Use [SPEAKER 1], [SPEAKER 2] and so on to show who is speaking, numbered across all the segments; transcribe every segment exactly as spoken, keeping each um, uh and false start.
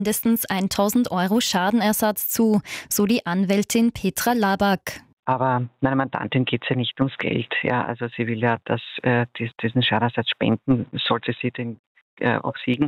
[SPEAKER 1] mindestens tausend Euro Schadenersatz zu, so die Anwältin Petra Labak.
[SPEAKER 2] Aber meiner Mandantin geht es ja nicht ums Geld. Ja, also sie will ja, dass äh, dies, diesen Schadenersatz spenden, sollte sie den äh, obsiegen.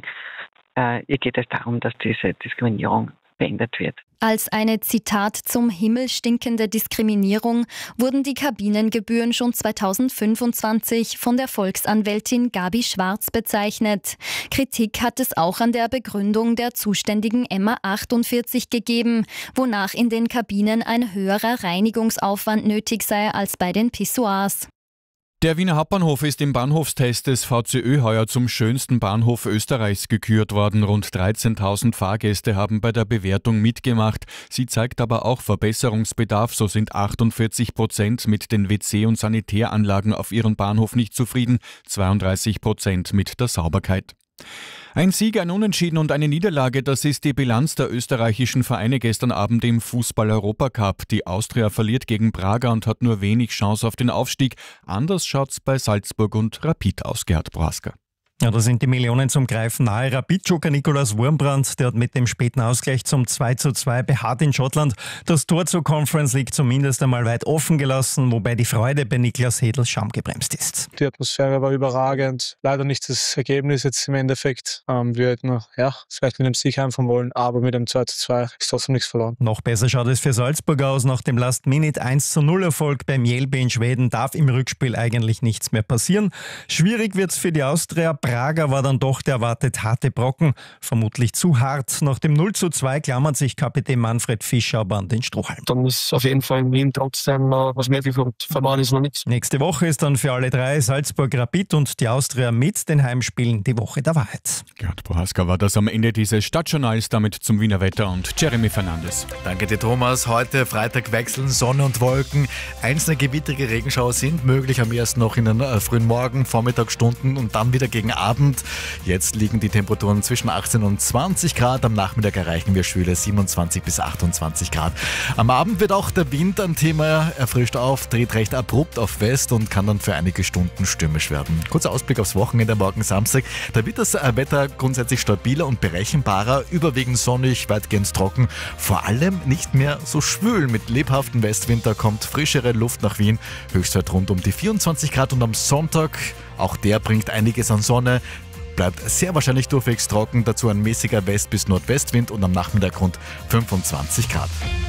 [SPEAKER 2] Äh, ihr geht es darum, dass diese Diskriminierung beendet wird.
[SPEAKER 1] Als eine, Zitat, zum Himmel stinkende Diskriminierung wurden die Kabinengebühren schon zweitausendfünfundzwanzig von der Volksanwältin Gabi Schwarz bezeichnet. Kritik hat es auch an der Begründung der zuständigen M A achtundvierzig gegeben, wonach in den Kabinen ein höherer Reinigungsaufwand nötig sei als bei den Pissoirs.
[SPEAKER 3] Der Wiener Hauptbahnhof ist im Bahnhofstest des V C Ö heuer zum schönsten Bahnhof Österreichs gekürt worden. Rund dreizehntausend Fahrgäste haben bei der Bewertung mitgemacht. Sie zeigt aber auch Verbesserungsbedarf. So sind achtundvierzig Prozent mit den W C- und Sanitäranlagen auf ihrem Bahnhof nicht zufrieden, zweiunddreißig Prozent mit der Sauberkeit. Ein Sieg, ein Unentschieden und eine Niederlage, das ist die Bilanz der österreichischen Vereine gestern Abend im Fußball-Europacup. Die Austria verliert gegen Braga und hat nur wenig Chance auf den Aufstieg. Anders schaut's bei Salzburg und Rapid aus, Gerhard Prohaska.
[SPEAKER 4] Ja, da sind die Millionen zum Greifen nahe. Rapid-Joker Nikolaus Wurmbrand, der hat mit dem späten Ausgleich zum zwei zu zwei beharrt in Schottland das Tor zur Conference League zumindest einmal weit offen gelassen, wobei die Freude bei Niklas Hedl schamgebremst ist.
[SPEAKER 5] Die Atmosphäre war überragend. Leider nicht das Ergebnis jetzt im Endeffekt. Ähm, wir hätten ja, vielleicht mit einem Sieg heimfahren wollen, aber mit einem zwei zu zwei ist trotzdem nichts verloren.
[SPEAKER 4] Noch besser schaut es für Salzburg aus. Nach dem Last-Minute eins zu null Erfolg beim Mjällby in Schweden darf im Rückspiel eigentlich nichts mehr passieren. Schwierig wird's für die Austria. Prager war dann doch der erwartet harte Brocken. Vermutlich zu hart. Nach dem null zu zwei klammert sich Kapitän Manfred Fischer aber an den Strohhalm.
[SPEAKER 6] Dann ist auf jeden Fall in Wien trotzdem was möglich und verloren ist noch nichts.
[SPEAKER 4] Nächste Woche ist dann für alle drei Salzburg, Rapid und die Austria mit den Heimspielen die Woche der Wahrheit.
[SPEAKER 3] Gerhard Prohaska war das am Ende dieses Stadtjournals, damit zum Wiener Wetter und Jeremy Fernandes.
[SPEAKER 7] Danke dir, Thomas. Heute Freitag wechseln Sonne und Wolken. Einzelne gewittrige Regenschauer sind möglich, am ersten noch in den äh, frühen Morgen, Vormittagsstunden und dann wieder gegen Abend. Jetzt liegen die Temperaturen zwischen achtzehn und zwanzig Grad. Am Nachmittag erreichen wir schwüle siebenundzwanzig bis achtundzwanzig Grad. Am Abend wird auch der Wind ein Thema. Er frischt auf, dreht recht abrupt auf West und kann dann für einige Stunden stürmisch werden. Kurzer Ausblick aufs Wochenende, morgen Samstag. Da wird das Wetter grundsätzlich stabiler und berechenbarer. Überwiegend sonnig, weitgehend trocken. Vor allem nicht mehr so schwül. Mit lebhaftem Westwinter kommt frischere Luft nach Wien. Höchstwert rund um die vierundzwanzig Grad. Und am Sonntag, auch der bringt einiges an Sonne. Bleibt sehr wahrscheinlich durchwegs trocken, dazu ein mäßiger West- bis Nordwestwind und am Nachmittag rund fünfundzwanzig Grad.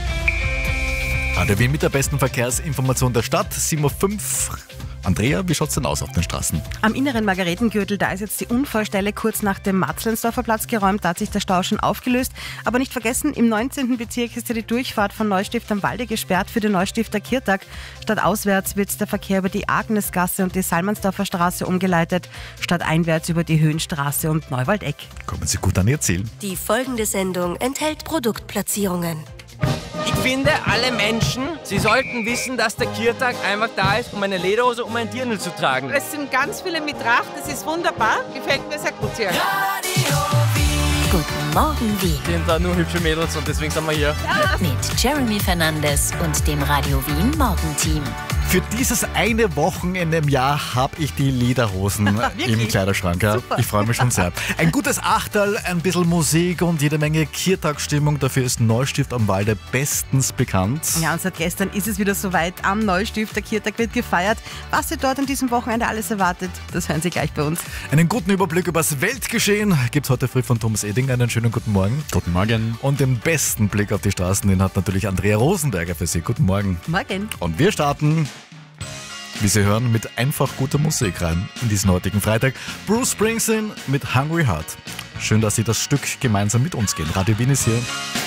[SPEAKER 7] Radio Wien mit der besten Verkehrsinformation der Stadt, sieben Uhr fünf. Andrea, wie schaut es denn aus auf den Straßen?
[SPEAKER 8] Am inneren Margaretengürtel, da ist jetzt die Unfallstelle kurz nach dem Matzlensdorfer Platz geräumt. Da hat sich der Stau schon aufgelöst. Aber nicht vergessen, im neunzehnten Bezirk ist ja die Durchfahrt von Neustift am Walde gesperrt für den Neustifter Kirtag. Stadtauswärts wird der Verkehr über die Agnesgasse und die Salmansdorfer Straße umgeleitet, stadteinwärts über die Höhenstraße und Neuwaldeck.
[SPEAKER 7] Kommen Sie gut an Ihr Ziel.
[SPEAKER 9] Die folgende Sendung enthält Produktplatzierungen.
[SPEAKER 10] Ich finde, alle Menschen, sie sollten wissen, dass der Kirtag einfach da ist, um eine Lederhose, um ein Dirndl zu tragen.
[SPEAKER 11] Es sind ganz viele mit Tracht, das ist wunderbar, gefällt mir sehr gut hier.
[SPEAKER 9] Radio Wien. Guten Morgen, Wien.
[SPEAKER 10] Es sind da nur hübsche Mädels und deswegen sind wir hier.
[SPEAKER 9] Ja. Mit Jeremy Fernandes und dem Radio Wien Morgenteam.
[SPEAKER 7] Für dieses eine Wochenende im Jahr habe ich die Lederhosen im Kleiderschrank. Ja. Ich freue mich schon sehr. Ein gutes Achterl, ein bisschen Musik und jede Menge Kirtagsstimmung. Dafür ist Neustift am Walde bestens bekannt.
[SPEAKER 8] Ja, und seit gestern ist es wieder soweit. Am Neustift, der Kirtag wird gefeiert. Was Sie dort an diesem Wochenende alles erwartet, das hören Sie gleich bei uns.
[SPEAKER 7] Einen guten Überblick über das Weltgeschehen gibt es heute früh von Thomas Eding. Einen schönen guten Morgen.
[SPEAKER 3] Guten Morgen.
[SPEAKER 7] Und den besten Blick auf die Straßen, den hat natürlich Andrea Rosenberger für Sie. Guten Morgen.
[SPEAKER 8] Morgen.
[SPEAKER 7] Und wir starten, wie Sie hören, mit einfach guter Musik rein in diesen heutigen Freitag. Bruce Springsteen mit Hungry Heart. Schön, dass Sie das Stück gemeinsam mit uns gehen. Radio Wien ist hier.